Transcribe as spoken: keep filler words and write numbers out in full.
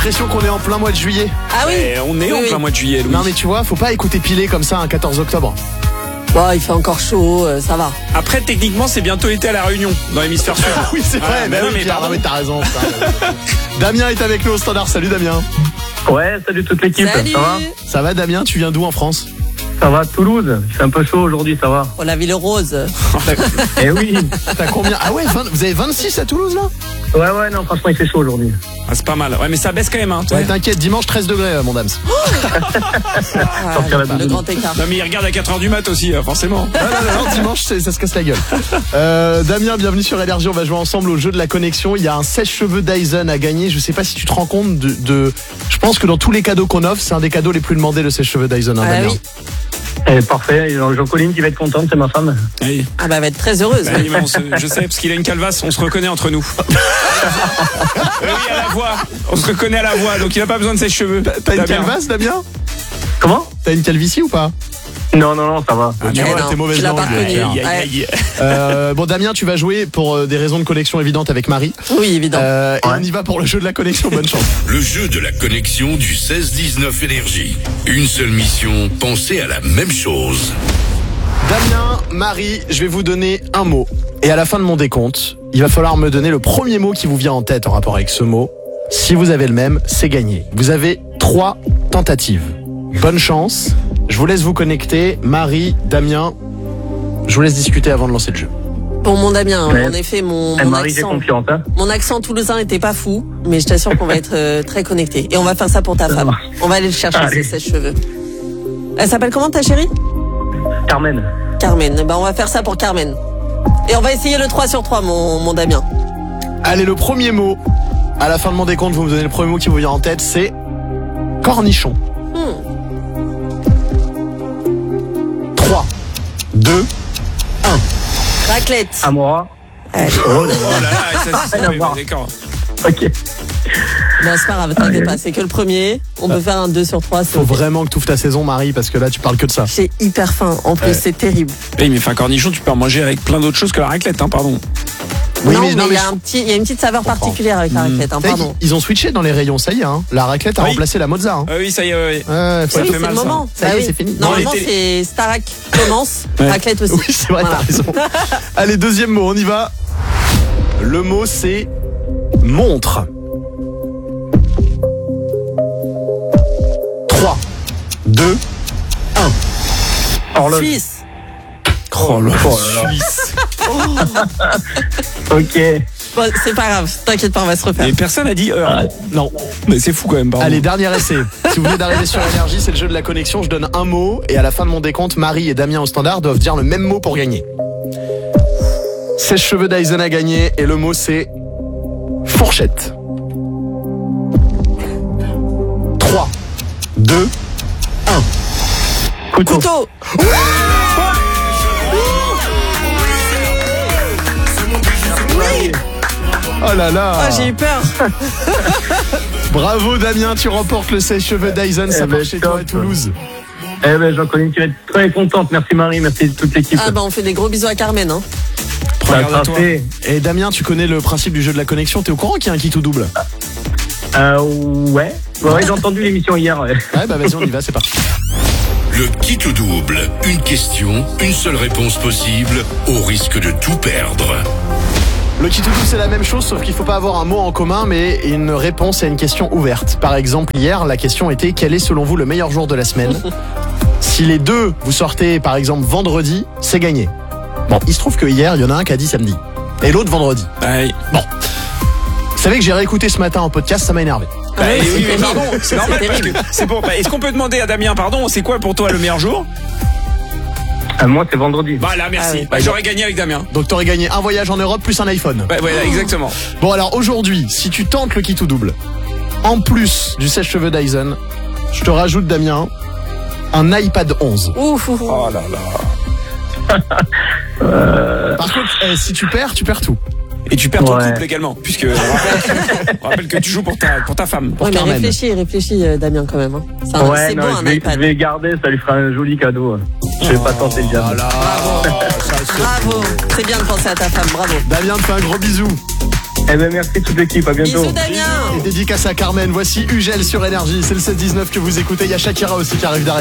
L'impression qu'on est en plein mois de juillet. Ah oui. Et on est oui, en oui. plein mois de juillet, Louis. Non mais tu vois, faut pas écouter pilé comme ça un quatorze octobre. Bon, il fait encore chaud, euh, ça va. Après, techniquement, c'est bientôt été à La Réunion, dans l'hémisphère sud. Oui, c'est vrai, Ah, mais, mais non, oui, mais Pierre, pardon. non, mais t'as raison. Frère. Damien est avec nous au standard. Salut Damien. Ouais, salut toute l'équipe. Salut. Ça va? Ça va Damien, tu viens d'où en France? Ça va, Toulouse. Il fait un peu chaud aujourd'hui, ça va. Oh, la ville rose. Eh oui. T'as combien? Ah ouais, vingt vous avez vingt-six à Toulouse là? Ouais, ouais, non, franchement, il fait chaud aujourd'hui. Ah, c'est pas mal. Ouais, mais ça baisse quand même, hein. Ouais, t'inquiète, dimanche treize degrés euh, mon dame. Ah, Sortir la le, le doudoune. grand écart. Non, mais il regarde à quatre heures du mat aussi, euh, forcément. Non, non, non, dimanche c'est- ça se casse la gueule. Euh, Damien, bienvenue sur Énergie, on va jouer ensemble au jeu de la connexion. Il y a un sèche-cheveux Dyson à gagner. Je sais pas si tu te rends compte de, de... Je pense que dans tous les cadeaux qu'on offre, c'est un des cadeaux les plus demandés, le sèche-cheveux Dyson, hein, Ah Damien. oui. Eh, parfait. Jean-Colline qui va être contente, c'est ma femme. Oui. Ah bah, elle va être très heureuse. Oui, mais on se- je sais, parce qu'il a une calvasse, on se reconnaît entre nous. Oui, à la voix. On se reconnaît à la voix, donc il n'a pas besoin de ses cheveux. T'as une Damien. calvasse Damien? Comment? T'as une calvitie ou pas? Non, non, non, ça va. Ah, tu Eh vois, non, t'es mauvaise tu l'as langue. pas reconnu. Pierre. Aïe, aïe, aïe. Euh, bon Damien, tu vas jouer pour euh, des raisons de connexion évidentes avec Marie. Oui, évident. Euh, et Ouais. on y va pour le jeu de la connexion, bonne chance. Le jeu de la connexion du seize dix-neuf Énergie. Une seule mission, penser à la même chose. Damien, Marie, je vais vous donner un mot. Et à la fin de mon décompte, il va falloir me donner le premier mot qui vous vient en tête en rapport avec ce mot. Si vous avez le même, c'est gagné. Vous avez trois tentatives. Bonne chance. Je vous laisse vous connecter. Marie, Damien, je vous laisse discuter avant de lancer le jeu. Bon, mon Damien, Ouais. en effet, mon, Eh, mon Marie, t'es accent, confiante, hein? mon accent toulousain était pas fou, mais je t'assure qu'on va être euh, très connectés. Et on va faire ça pour ta femme. marche. On va aller le chercher, Allez. ses sèche-cheveux. Elle s'appelle comment, ta chérie? Carmen. Carmen. Ben, on va faire ça pour Carmen. Et on va essayer le trois sur trois, mon, mon Damien. Allez, le premier mot. À la fin de mon décompte, vous me donnez le premier mot qui vous vient en tête, c'est cornichon. Hmm. trois, deux, Raclette. Amora. Allez. Oh là là, ça, c'est Rien à ça, voir. d'accord. Ok. Ben, c'est pas grave, t'inquiète pas. C'est que le premier. On peut faire un deux sur trois. faut vraiment que tu ouvres ta saison, Marie, parce que là, tu parles que de ça. J'ai hyper faim. En plus, Ouais. c'est terrible. Oui, mais enfin, cornichon, tu peux en manger avec plein d'autres choses que la raclette, hein, pardon. Oui, non, mais- mais, non, mais il y a je- un petit, il y a une petite saveur comprends. particulière avec la raclette, hein, Vous savez pardon. qu'ils- Ils ont switché dans les rayons, ça y est, hein. La raclette a Oui. remplacé la mozza. Hein. Ah oui, ça y est, ouais, ouais. Ouais, faut Oui, la fait c'est mal, le ça. moment. Ça y est, Bah oui. c'est fini. Normalement, Non, les c'est Starac commence, Ouais. raclette aussi. Oui, c'est vrai, Voilà. t'as raison. Allez, deuxième mot, on y va. Le mot, c'est montre. trois, deux, Horloge. Suisse. Oh là Oh là là. Suisse. Ok. Bon, c'est pas grave, t'inquiète pas, on va se refaire. Mais personne n'a dit heure. Ah. non. Mais c'est fou quand même, pardon. Allez, dernier essai. Si vous venez d'arriver sur Énergie, c'est le jeu de la connexion. Je donne un mot et à la fin de mon décompte, Marie et Damien au standard doivent dire le même mot pour gagner. Sèche-cheveux Dyson a gagné et le mot, c'est fourchette. trois, deux, Couteau. Couteau. oh là là. Oh, j'ai eu peur. Bravo Damien, tu remportes le sèche-cheveux Dyson, ça Eh ben, marche chez toi à top. Toulouse. Eh ben, Jean-Colline qui va être très contente. Merci Marie, merci toute l'équipe. Ah bah on fait des gros bisous à Carmen, hein. Bah, Regarde à toi. parfait. Et Damien, tu connais le principe du jeu de la connexion, t'es au courant qu'il y a un kit ou double? Euh, ouais. Ouais, j'ai entendu l'émission hier. Ouais. Ouais, bah vas-y, on y va, c'est parti. Le kit ou double. Une question, une seule réponse possible, au risque de tout perdre. Le kit ou double, c'est la même chose, sauf qu'il faut pas avoir un mot en commun, mais une réponse à une question ouverte. Par exemple, hier, la question était: quel est selon vous le meilleur jour de la semaine? Si les deux, vous sortez par exemple vendredi, c'est gagné. Bon, il se trouve que hier, il y en a un qui a dit samedi, et l'autre vendredi. Ouais. Vous savez que j'ai réécouté ce matin en podcast, ça m'a énervé. Bah, Ah oui, oui, c'est mais terrible. pardon, c'est C'est normal parce que terrible. c'est bon. Bah, est-ce qu'on peut demander à Damien, pardon, c'est quoi pour toi le meilleur jour? Euh, moi, c'est vendredi. Voilà, merci. Ah oui. Bah, j'aurais gagné avec Damien. Donc t'aurais gagné un voyage en Europe plus un iPhone. Bah, voilà, exactement. Bon alors aujourd'hui, si tu tentes le kit ou double, en plus du sèche-cheveux Dyson, je te rajoute Damien un iPad onze. Ouf, ouf, ouf. Oh là là. Par contre, eh, si tu perds, tu perds tout. Et tu perds ton Ouais. couple également, puisque on rappelle, on rappelle que tu joues pour ta, pour ta femme. Pour Ouais, mais Carmen. réfléchis, réfléchis, euh, Damien, quand même. Hein. C'est un- Ouais, c'est non, bon, je un vais, iPad. je vais garder, ça lui fera un joli cadeau. Je vais pas tenter le diable. Voilà. Bravo. Ça, c'est Bravo. C'est bien de penser à ta femme, bravo. Damien te fait un gros bisou. Eh ben, merci toute l'équipe, à bientôt. Bisous Damien. Et dédicace à Carmen, voici Ugel sur Énergie, c'est le sept dix-neuf que vous écoutez, il y a Shakira aussi qui arrive derrière.